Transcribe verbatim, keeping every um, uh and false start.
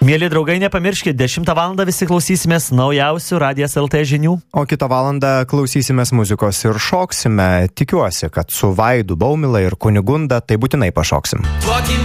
Mėly draugai, nepamirškite, dešimtą valandą visi klausysimės naujausių Radijas L T žinių. O kitą valandą klausysimės muzikos ir šoksime. Tikiuosi, kad su Vaidu Baumila ir Kunigunda tai būtinai pašoksim.